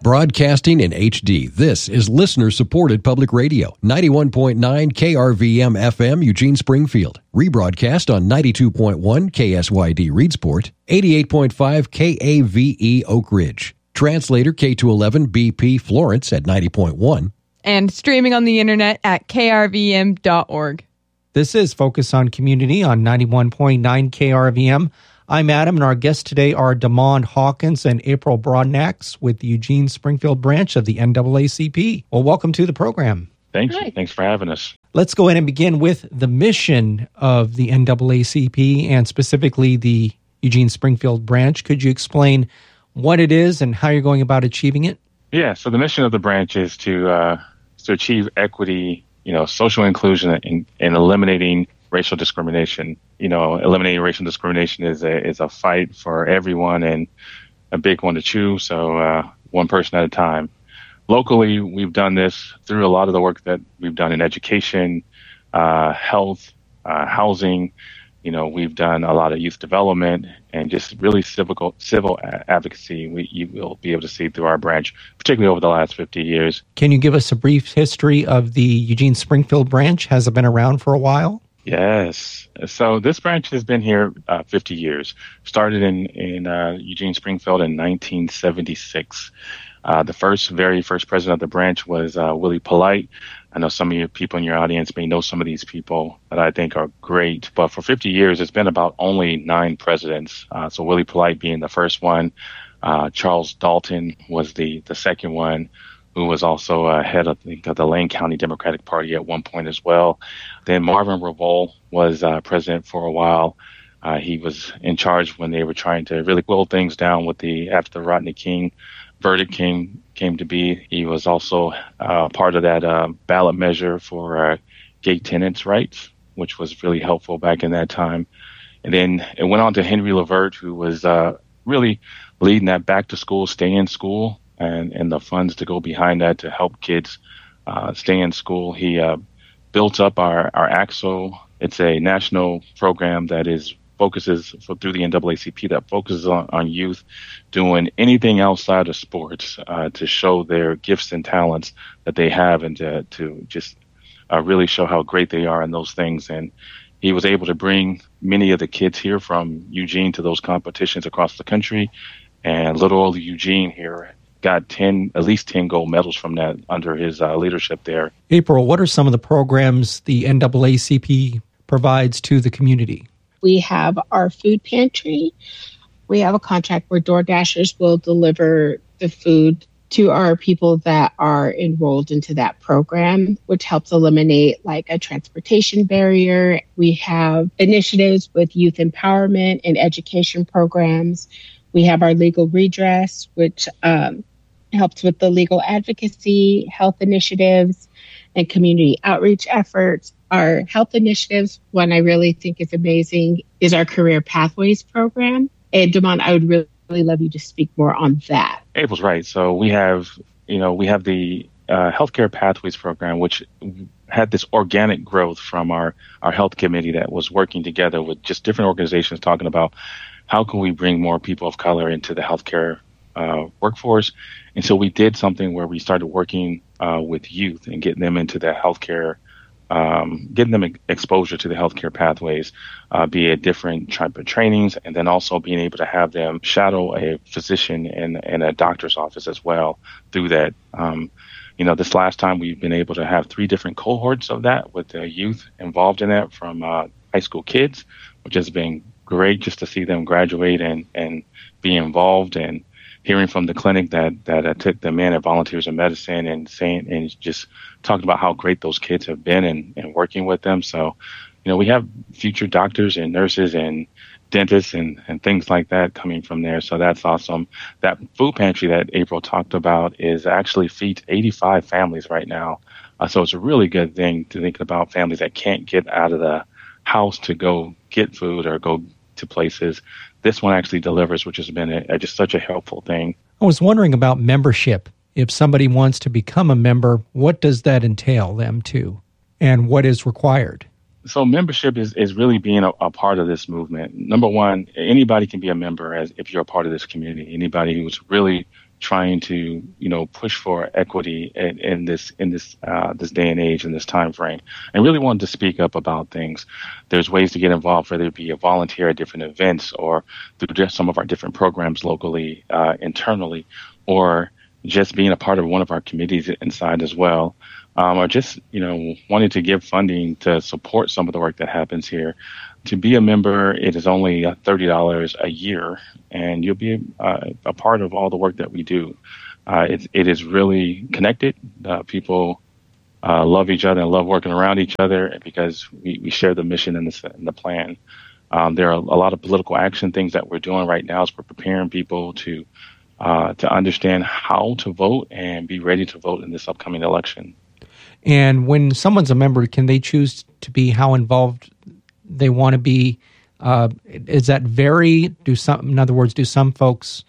Broadcasting in HD, this is listener-supported public radio, 91.9 KRVM FM Eugene Springfield. Rebroadcast on 92.1 KSYD Reedsport, 88.5 KAVE Oak Ridge. Translator K211 BP Florence at 90.1. And streaming on the internet at krvm.org. This is Focus on Community on 91.9 KRVM. I'm Adam, and our guests today are DeMond Hawkins and April Broadnax with the Eugene Springfield branch of the NAACP. Well, welcome to the program. Thanks. Thanks for having us. Let's go ahead and begin with the mission of the NAACP and specifically the Eugene Springfield branch. Could you explain what it is and how you're going about achieving it? Yeah, so the mission of the branch is to achieve equity, social inclusion and eliminating racial discrimination. Eliminating racial discrimination is a fight for everyone and a big one to chew. So one person at a time. Locally, we've done this through a lot of the work that we've done in education, health, housing. We've done a lot of youth development and just really civil advocacy. You will be able to see through our branch, particularly over the last 50 years. Can you give us a brief history of the Eugene Springfield branch? Has it been around for a while? Yes. So this branch has been here 50 years. Started in Eugene Springfield in 1976. The very first president of the branch was Willie Polite. I know some of you people in your audience may know some of these people that I think are great. But for 50 years, it's been about only 9 presidents. So Willie Polite being the first one. Charles Dalton was the second one, who was also head of the Lane County Democratic Party at one point as well. Then Marvin Revolt was president for a while. He was in charge when they were trying to really whittle things down after the Rodney King verdict came to be. He was also part of that ballot measure for gay tenants' rights, which was really helpful back in that time. And then it went on to Henry Levert, who was really leading that back to school, stay in school, and the funds to go behind that to help kids stay in school. He built up our AXO. It's a national program that focuses through the NAACP that focuses on youth doing anything outside of sports to show their gifts and talents that they have and to just really show how great they are in those things. And he was able to bring many of the kids here from Eugene to those competitions across the country. And little old Eugene here got at least 10 gold medals from that under his leadership there. April, what are some of the programs the NAACP provides to the community? We have our food pantry. We have a contract where DoorDashers will deliver the food to our people that are enrolled into that program, which helps eliminate a transportation barrier. We have initiatives with youth empowerment and education programs. We have our legal redress, which helps with the legal advocacy, health initiatives, and community outreach efforts. Our health initiatives, one I really think is amazing, is our Career Pathways program. And DeMond, I would really love you to speak more on that. April's right. So we have the Healthcare Pathways program, which had this organic growth from our health committee that was working together with just different organizations talking about how can we bring more people of color into the healthcare workforce. And so we did something where we started working with youth and getting them into the healthcare, getting them exposure to the healthcare pathways, be it different type of trainings, and then also being able to have them shadow a physician in a doctor's office as well through that. This last time we've been able to have 3 different cohorts of that with the youth involved in that from high school kids, which has been great just to see them graduate and be involved, and hearing from the clinic that took them in at Volunteers in Medicine and just talking about how great those kids have been and working with them. So, we have future doctors and nurses and dentists and things like that coming from there. So that's awesome. That food pantry that April talked about is actually feeds 85 families right now. So it's a really good thing to think about families that can't get out of the house to go get food or go to places. This one actually delivers, which has been just such a helpful thing. I was wondering about membership. If somebody wants to become a member, what does that entail them to? And what is required? So membership is really being a part of this movement. Number one, anybody can be a member if you're a part of this community. Anybody who's really trying to, push for equity in this day and age, in this time frame, and really wanted to speak up about things. There's ways to get involved, whether it be a volunteer at different events or through just some of our different programs locally, internally, or just being a part of one of our committees inside as well, or just, wanting to give funding to support some of the work that happens here. To be a member, it is only $30 a year, and you'll be a part of all the work that we do. It is really connected. People love each other and love working around each other because we share the mission and the plan. There are a lot of political action things that we're doing right now as we're preparing people to understand how to vote and be ready to vote in this upcoming election. And when someone's a member, can they choose to be how involved they want to be? Is that vary? In other words, do some folks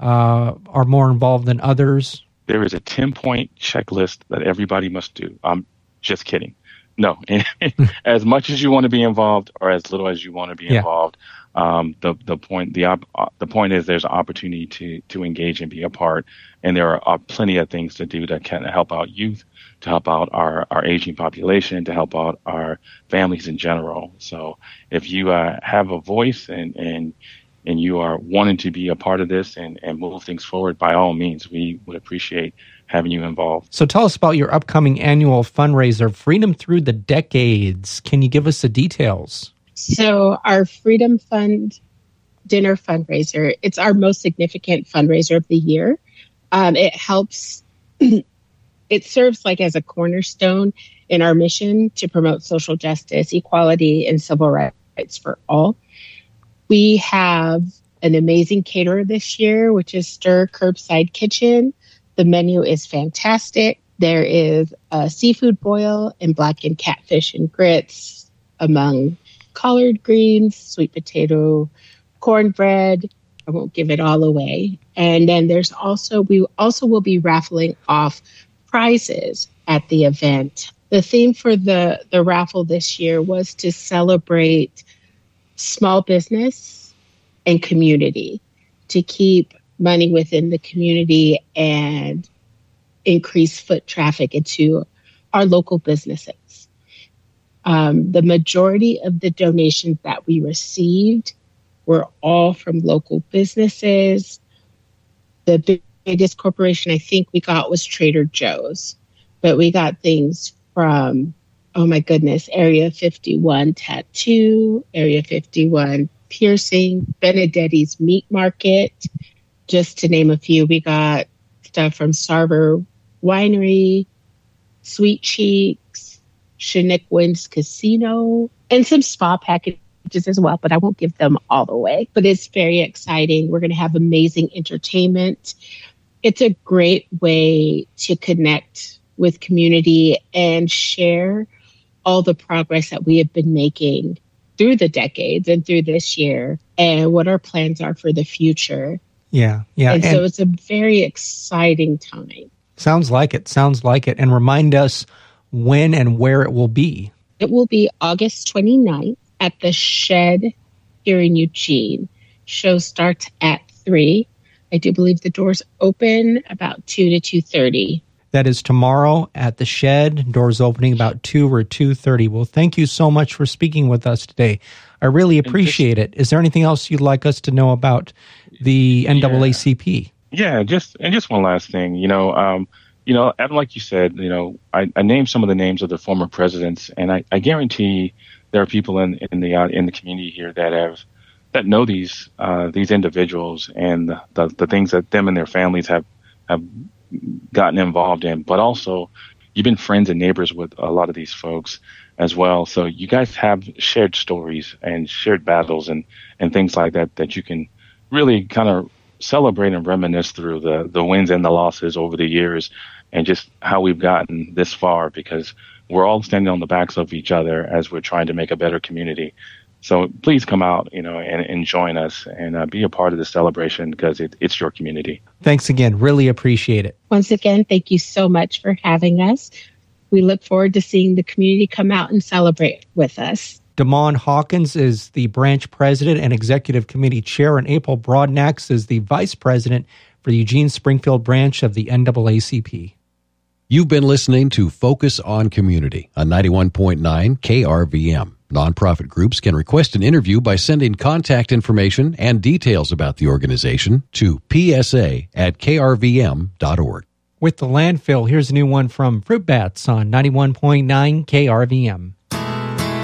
are more involved than others? There is a 10-point checklist that everybody must do. I'm just kidding. No, as much as you want to be involved or as little as you want to be involved. The point is there's an opportunity to engage and be a part, and there are plenty of things to do that can help out youth, to help out our aging population, to help out our families in general. So if you have a voice and you are wanting to be a part of this and move things forward, by all means, we would appreciate having you involved. So tell us about your upcoming annual fundraiser, Freedom Through the Decades. Can you give us the details? So our Freedom Fund dinner fundraiser, it's our most significant fundraiser of the year. It helps, it serves like as a cornerstone in our mission to promote social justice, equality, and civil rights for all. We have an amazing caterer this year, which is Stir Curbside Kitchen. The menu is fantastic. There is a seafood boil and blackened catfish and grits, among collard greens, sweet potato, cornbread. I won't give it all away. And then we also will be raffling off prizes at the event. The theme for the raffle this year was to celebrate small business and community, to keep money within the community and increase foot traffic into our local businesses. The majority of the donations that we received were all from local businesses. The biggest corporation I think we got was Trader Joe's, but we got things from, oh my goodness, Area 51 Tattoo, Area 51 Piercing, Benedetti's Meat Market, just to name a few. We got stuff from Sarver Winery, Sweet Cheeks, Chinook Winds Casino, and some spa packages as well, but I won't give them all away. But it's very exciting. We're going to have amazing entertainment. It's a great way to connect with community and share all the progress that we have been making through the decades and through this year and what our plans are for the future. Yeah. And so it's a very exciting time. Sounds like it. And remind us when and where it will be. It will be August 29th at the Shed here in Eugene. Show starts at 3. I do believe the doors open about 2 to 2:30. That is tomorrow at the Shed. Doors opening about 2 or 2:30. Well, thank you so much for speaking with us today. I really appreciate it. Is there anything else you'd like us to know about the NAACP? Yeah, just one last thing. Adam, like you said, I named some of the names of the former presidents, and I guarantee there are people in the community here that know these individuals and the things that them and their families have gotten involved in. But also, you've been friends and neighbors with a lot of these folks as well. So you guys have shared stories and shared battles and things like that you can really kind of celebrate and reminisce through the wins and the losses over the years and just how we've gotten this far, because we're all standing on the backs of each other as we're trying to make a better community. So please come out, and join us and be a part of the celebration, because it's your community. Thanks again. Really appreciate it. Once again, thank you so much for having us. We look forward to seeing the community come out and celebrate with us. Damon Hawkins is the branch president and executive committee chair, and April Broadnax is the vice president for the Eugene Springfield branch of the NAACP. You've been listening to Focus on Community on 91.9 KRVM. Nonprofit groups can request an interview by sending contact information and details about the organization to psa@krvm.org. With the landfill, here's a new one from Fruit Bats on 91.9 KRVM.